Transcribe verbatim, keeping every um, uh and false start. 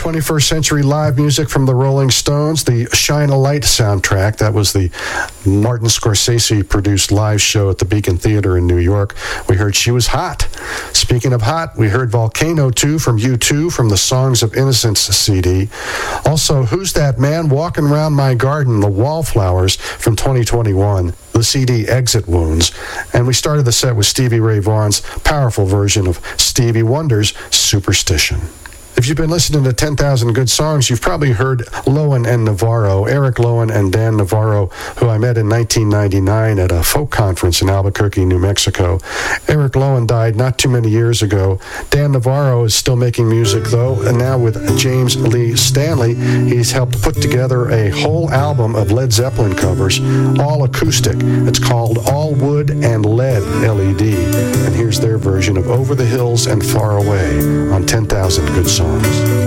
twenty-first Century Live music from the Rolling Stones, the Shine a Light soundtrack. That was the Martin Scorsese-produced live show at the Beacon Theater in New York. We heard She Was Hot. Speaking of hot, we heard Volcano two from U two from the Songs of Innocence C D. Also, Who's That Man Walking Around My Garden, the Wallflowers from twenty twenty-one. The C D Exit Wounds. And we started the set with Stevie Ray Vaughan's powerful version of Stevie Wonder's Superstition. If you've been listening to ten thousand Good Songs, you've probably heard Lowen and Navarro, Eric Lowen and Dan Navarro, who I met in nineteen ninety-nine at a folk conference in Albuquerque, New Mexico. Eric Lowen died not too many years ago. Dan Navarro is still making music, though, and now with James Lee Stanley, he's helped put together a whole album of Led Zeppelin covers, all acoustic. It's called All Wood and Lead, L E D. And here's their version of Over the Hills and Far Away on ten thousand Good Songs.